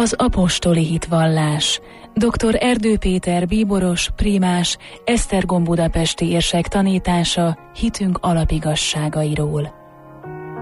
Az apostoli hitvallás. Dr. Erdő Péter bíboros, prímás, Esztergom budapesti érsek tanítása hitünk alapigasságairól.